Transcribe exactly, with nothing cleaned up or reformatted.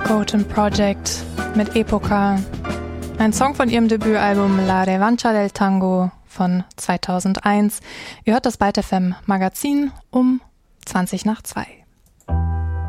Golden Project mit Epoca. Ein Song von ihrem Debütalbum La Revancha del Tango von zweitausendeins. Ihr hört das Byte F M Magazin um zwanzig nach zwei.